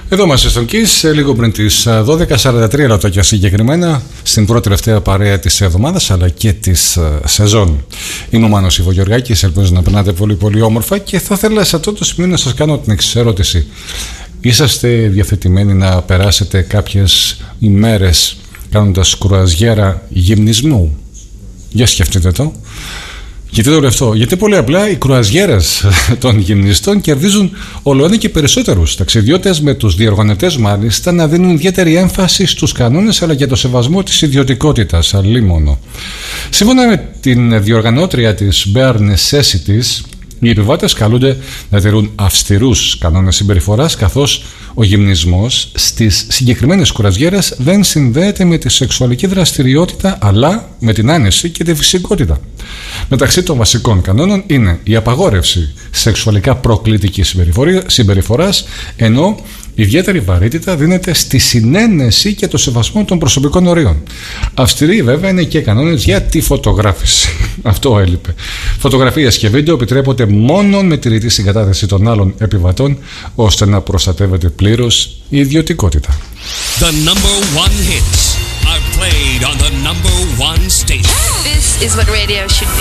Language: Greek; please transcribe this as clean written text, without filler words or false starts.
Εδώ είμαστε στον Kiss, λίγο πριν τις 12:43 λεπτάκια συγκεκριμένα, στην πρώτη τελευταία παρέα της εβδομάδας αλλά και της σεζόν. Είμαι ο Μάνος Ιβογεωργάκης, ελπίζω να περνάτε πολύ πολύ όμορφα και θα ήθελα σε αυτό το σημείο να σας κάνω την εξής ερώτηση. Είσαστε διαθετημένοι να περάσετε κάποιες ημέρες κάνοντας κρουαζιέρα γυμνισμού? Για σκεφτείτε το. Γιατί το λέω αυτό? Γιατί πολύ απλά οι κρουαζιέρες των γυμνιστών κερδίζουν όλο ένα και περισσότερους ταξιδιώτες, με τους διοργανωτές μάλιστα να δίνουν ιδιαίτερη έμφαση στους κανόνες αλλά και το σεβασμό της ιδιωτικότητας, αλλήμωνο. Σύμφωνα με την διοργανώτρια της Bare Necessities, οι επιβάτες καλούνται να τηρούν αυστηρούς κανόνες συμπεριφοράς, καθώς ο γυμνισμός στις συγκεκριμένες κουραζιέρες δεν συνδέεται με τη σεξουαλική δραστηριότητα αλλά με την άνεση και τη φυσικότητα. Μεταξύ των βασικών κανόνων είναι η απαγόρευση σεξουαλικά προκλητικής συμπεριφοράς, ενώ ιδιαίτερη βαρύτητα δίνεται στη συνένεση και το σεβασμό των προσωπικών ορίων. Αυστηροί βέβαια είναι και κανόνες για τη φωτογράφηση. Αυτό έλειπε. Φωτογραφίες και βίντεο επιτρέπονται μόνο με τη ρητή συγκατάθεση των άλλων επιβατών, ώστε να προστατεύεται πλήρως η ιδιωτικότητα. The number one hits are played on the number one station. This is what radio should be.